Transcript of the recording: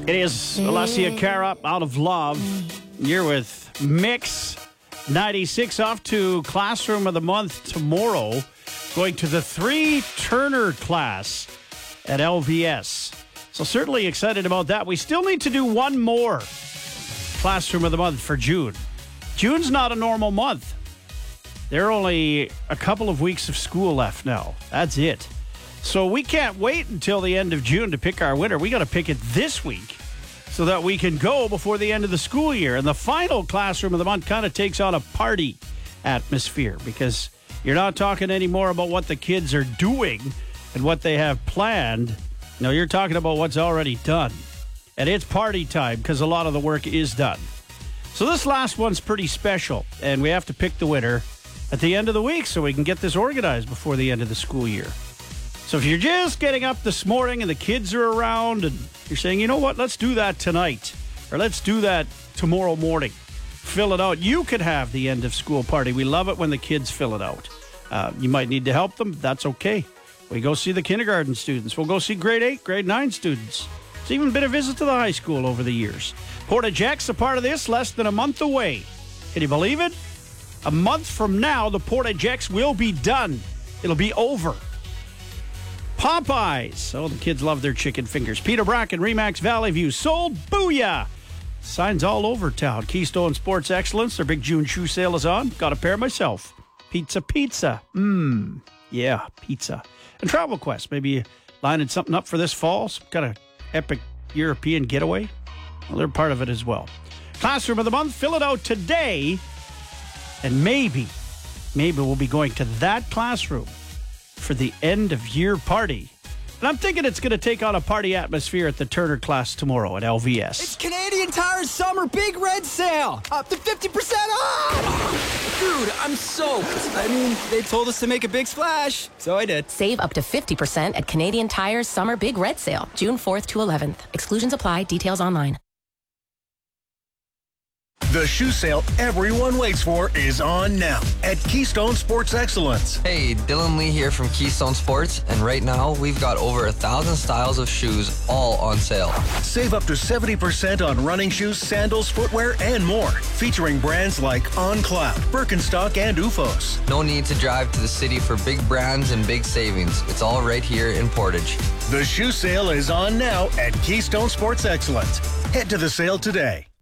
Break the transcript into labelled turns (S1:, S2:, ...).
S1: It is Alessia Cara, Out of Love. You're with Mix 96, off to Classroom of the Month tomorrow. Going to the 3 Turner class at LVS. So certainly excited about that. We still need to do one more Classroom of the Month for June. June's not a normal month. There are only a couple of weeks of school left now. That's it. So we can't wait until the end of June to pick our winner. We got to pick it this week so that we can go before the end of the school year. And the final Classroom of the Month kind of takes on a party atmosphere, because you're not talking anymore about what the kids are doing and what they have planned. No, you're talking about what's already done. And it's party time because a lot of the work is done. So this last one's pretty special, and we have to pick the winner at the end of the week so we can get this organized before the end of the school year. So if you're just getting up this morning and the kids are around and you're saying, you know what, let's do that tonight, or let's do that tomorrow morning, fill it out. You could have the end of school party. We love it when the kids fill it out. You might need to help them. That's okay. We go see the kindergarten students. We'll go see grade 8, grade 9 students. It's even been a visit to the high school over the years. Portage X, a part of this, less than a month away. Can you believe it? A month from now, the Portage X will be done. It'll be over. Popeyes. Oh, the kids love their chicken fingers. Peter Bracken, Remax Valley View. Sold. Booyah. Signs all over town. Keystone Sports Excellence. Their big June shoe sale is on. Got a pair myself. Pizza. Yeah, pizza. And Travel Quest. Maybe lining something up for this fall. Some kind of epic European getaway. Well, they're part of it as well. Classroom of the Month. Fill it out today. And maybe we'll be going to that classroom for the end of year party. And I'm thinking it's going to take on a party atmosphere at the Turner class tomorrow at LVS.
S2: It's Canadian Tire's summer big red sale. Up to 50% off. Dude, I'm soaked. I mean, they told us to make a big splash, so I did.
S3: Save up to 50% at Canadian Tire's summer big red sale, June 4th to 11th. Exclusions apply. Details online.
S4: The shoe sale everyone waits for is on now at Keystone Sports Excellence.
S5: Hey, Dylan Lee here from Keystone Sports, and right now we've got over 1,000 styles of shoes all on sale.
S4: Save up to 70% on running shoes, sandals, footwear, and more. Featuring brands like On Cloud, Birkenstock, and OOFOS.
S5: No need to drive to the city for big brands and big savings. It's all right here in Portage.
S4: The shoe sale is on now at Keystone Sports Excellence. Head to the sale today.